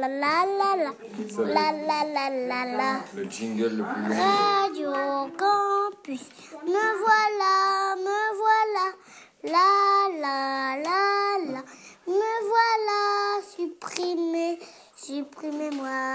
la la la la. La la la la la. Le jingle le plus long. Radio Campus, me voilà, la la la la. Me voilà, supprimez-moi.